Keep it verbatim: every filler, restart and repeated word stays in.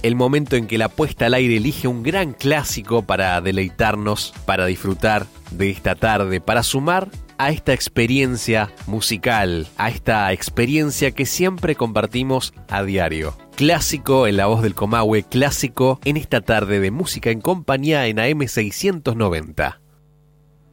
el momento en que la puesta al aire elige un gran clásico para deleitarnos, para disfrutar de esta tarde, para sumar a esta experiencia musical, a esta experiencia que siempre compartimos a diario. Clásico en la voz del Comahue, clásico en esta tarde de música en compañía en A M seiscientos noventa.